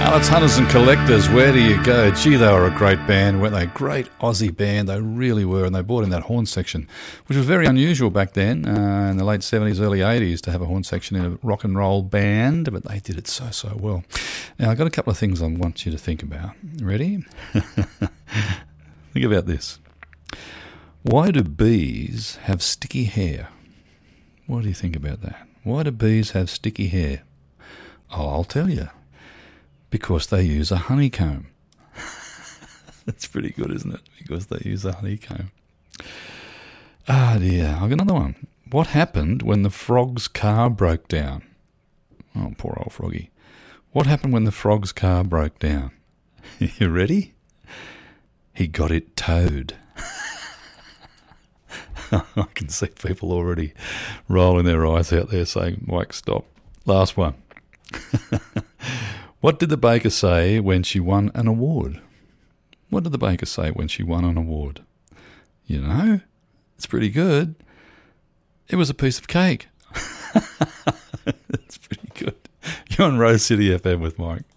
Alex Hunters and Collectors, Where Do You Go? Gee, they were a great band, weren't they? Great Aussie band, they really were, and they brought in that horn section, which was very unusual back then, in the late 70s, early 80s, to have a horn section in a rock and roll band, but they did it so well. Now, I've got a couple of things I want you to think about. Ready? Think about this. Why do bees have sticky hair? What do you think about that? Why do bees have sticky hair? Oh, I'll tell you. Because they use a honeycomb. That's pretty good, isn't it? Because they use a honeycomb. Ah, dear. I've got another one. What happened when the frog's car broke down? Oh, poor old froggy. What happened when the frog's car broke down? You ready? He got it towed. I can see people already rolling their eyes out there saying, Mike, stop. Last one. What did the baker say when she won an award? What did the baker say when she won an award? You know, it's pretty good. It was a piece of cake. That's pretty good. You're on Rose City FM with Mike.